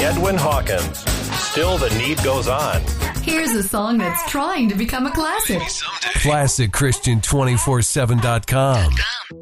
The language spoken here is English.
Edwin Hawkins. Still the Need Goes On. Here's a song that's trying to become a classic. Classic Christian 247.com.